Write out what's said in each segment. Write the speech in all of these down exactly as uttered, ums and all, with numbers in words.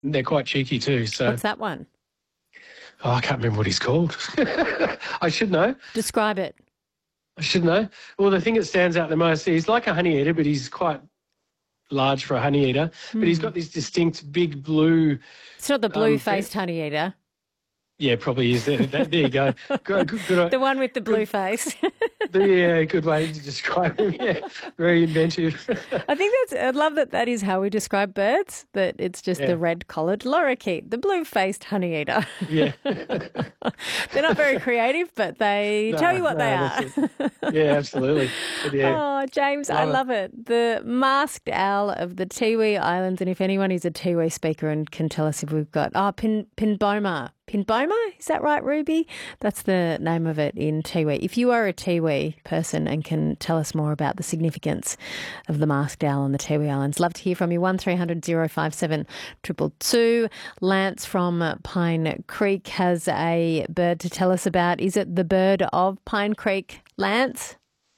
They're quite cheeky too. So What's that one? Oh, I can't remember what he's called. I should know. Describe it. I should know. Well, the thing that stands out the most, he's like a honey eater, but he's quite large for a honey eater. Mm. But he's got this distinct big blue... It's not the blue-faced um, honey eater. Yeah, probably is. There, there you go. Good, good, good, the one with the blue good, face. Yeah, good way to describe him. Yeah, very inventive. I think that's, I love that that is how we describe birds, that it's just yeah. the red-collared lorikeet, the blue-faced honey eater. Yeah. They're not very creative, but they no, tell you what no, they are. Yeah, absolutely. But yeah. Oh, James, love I love it. it. The masked owl of the Tiwi Islands, and if anyone is a Tiwi speaker and can tell us if we've got, oh, Pin, Pinboma. Pinboma, is that right, Ruby? That's the name of it in Tiwi. If you are a Tiwi person and can tell us more about the significance of the masked owl on the Tiwi Islands, love to hear from you. one three hundred oh five seven two two two. Lance from Pine Creek has a bird to tell us about. Is it the bird of Pine Creek, Lance?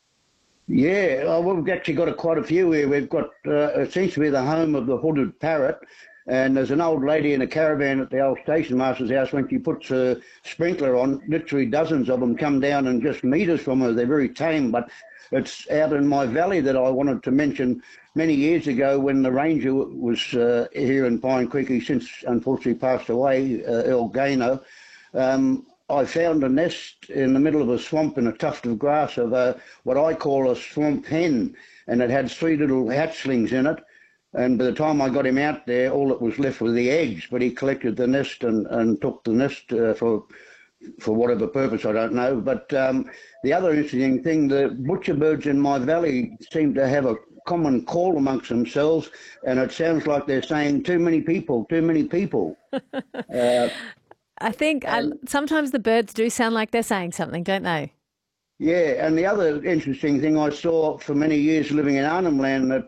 Yeah, well, we've actually got a, quite a few here. We've got, uh, it seems to be the home of the hooded parrot. And there's an old lady in a caravan at the old station master's house. When she puts a sprinkler on, literally dozens of them come down and just metres from her. They're very tame, but it's out in my valley that I wanted to mention many years ago when the ranger was uh, here in Pine Creek. He since unfortunately passed away, uh, Earl Gano. Um, I found a nest in the middle of a swamp in a tuft of grass of a, what I call a swamp hen, and it had three little hatchlings in it. And by the time I got him out there, all that was left were the eggs, but he collected the nest and, and took the nest uh, for for whatever purpose, I don't know. But um, the other interesting thing, the butcher birds in my valley seem to have a common call amongst themselves, and it sounds like they're saying, too many people, too many people. uh, I think um, I, sometimes the birds do sound like they're saying something, don't they? Yeah, and the other interesting thing I saw for many years living in Arnhem Land at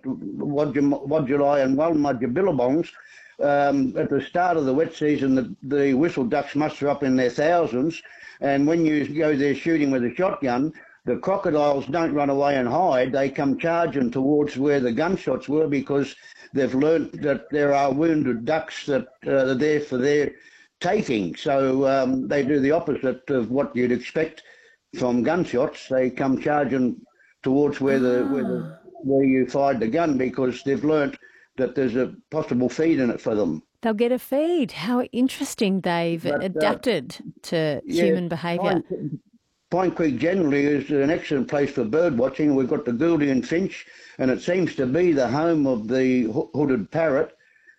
Wadjuli and Walmudja Billabongs, um, at the start of the wet season, the, the whistle ducks muster up in their thousands, and when you go there shooting with a shotgun, the crocodiles don't run away and hide. They come charging towards where the gunshots were because they've learnt that there are wounded ducks that uh, are there for their taking. So um, they do the opposite of what you'd expect from gunshots. They come charging towards where the, ah. where the where you fired the gun because they've learnt that there's a possible feed in it for them. They'll get a feed. How interesting. They've but, adapted uh, to yeah, human behaviour. Pine, Pine Creek generally is an excellent place for bird watching. We've got the Gouldian finch, and it seems to be the home of the hooded parrot.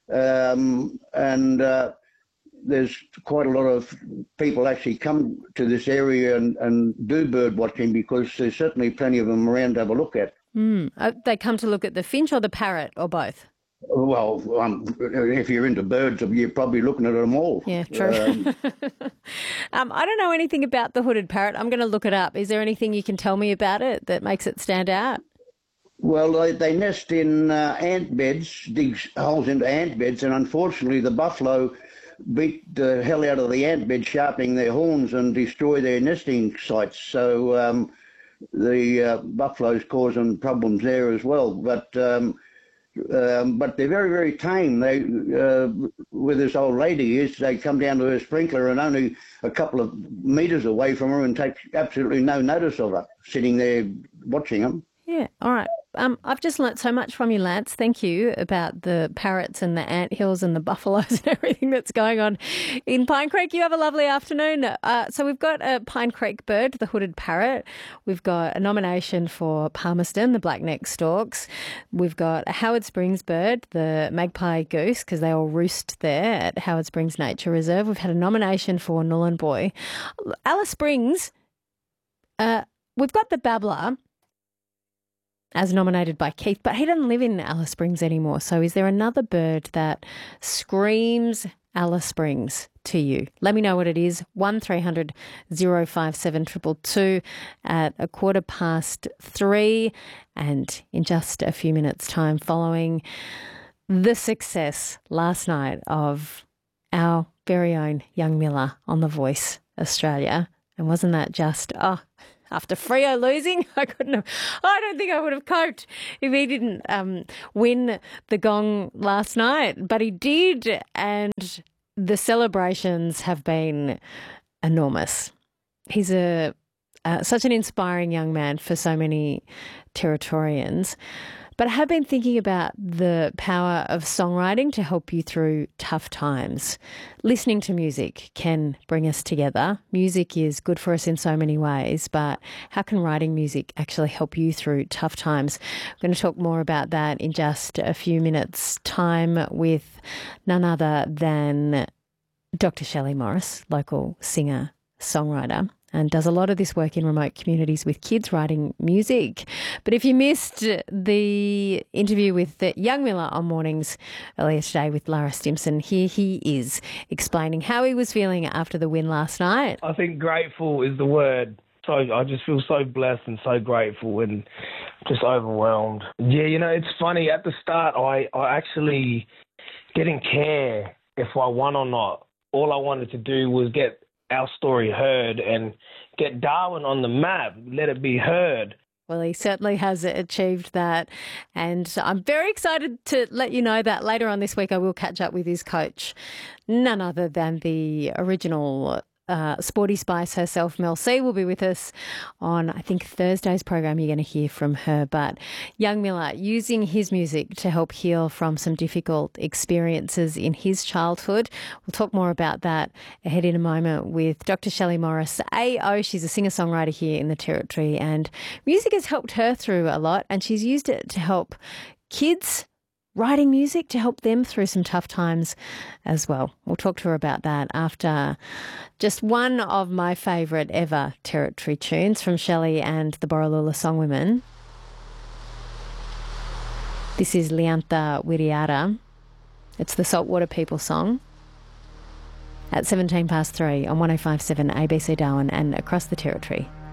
Um, and uh, there's quite a lot of people actually come to this area and, and do bird watching because there's certainly plenty of them around to have a look at. Mm. Uh, they come to look at the finch or the parrot or both? Well, um, if you're into birds, you're probably looking at them all. Yeah, true. Um, um, I don't know anything about the hooded parrot. I'm going to look it up. Is there anything you can tell me about it that makes it stand out? Well, they, they nest in uh, ant beds, dig holes into ant beds, and unfortunately the buffalo beat the hell out of the ant bed, sharpening their horns and destroy their nesting sites. So um, the uh, buffalo's causing problems there as well. But um, um, but they're very, very tame. They uh, where this old lady is, they come down to her sprinkler and only a couple of metres away from her and take absolutely no notice of her, sitting there watching them. Yeah, all right. Um, I've just learnt so much from you, Lance. Thank you about the parrots and the anthills and the buffaloes and everything that's going on in Pine Creek. You have a lovely afternoon. Uh, so we've got a Pine Creek bird, the hooded parrot. We've got a nomination for Palmerston, the black-necked storks. We've got a Howard Springs bird, the magpie goose, because they all roost there at Howard Springs Nature Reserve. We've had a nomination for Nhulunbuy. Alice Springs, uh, we've got the babbler, as nominated by Keith, but he doesn't live in Alice Springs anymore. So is there another bird that screams Alice Springs to you? Let me know what it is. one three hundred oh five seven two two two at a quarter past three, and in just a few minutes' time following the success last night of our very own Young Miller on The Voice Australia. And wasn't that just, oh, after Freo losing. I couldn't have, I don't think I would have coped if he didn't um, win the gong last night, but he did, and the celebrations have been enormous. He's a uh, such an inspiring young man for so many Territorians. But I have been thinking about the power of songwriting to help you through tough times. Listening to music can bring us together. Music is good for us in so many ways, but how can writing music actually help you through tough times? I'm going to talk more about that in just a few minutes' time with none other than Doctor Shelley Morris, local singer, songwriter, and does a lot of this work in remote communities with kids writing music. But if you missed the interview with Young Miller on Mornings earlier today with Lara Stimson, here he is explaining how he was feeling after the win last night. I think grateful is the word. So I just feel so blessed and so grateful and just overwhelmed. Yeah, you know, it's funny. At the start, I, I actually didn't care if I won or not. All I wanted to do was get our story heard and get Darwin on the map, let it be heard. Well, he certainly has achieved that, and I'm very excited to let you know that later on this week I will catch up with his coach, none other than the original Uh, Sporty Spice herself. Mel C will be with us on, I think, Thursday's program. You're going to hear from her. But young Miller using his music to help heal from some difficult experiences in his childhood. We'll talk more about that ahead in a moment with Doctor Shelley Morris, A O. She's a singer-songwriter here in the Territory, and music has helped her through a lot, and she's used it to help kids writing music to help them through some tough times as well. We'll talk to her about that after just one of my favourite ever Territory tunes from Shelley and the Borroloola Songwomen. This is Liantha Wiriara. It's the Saltwater People song. At seventeen past three on one oh five point seven A B C Darwin and across the Territory.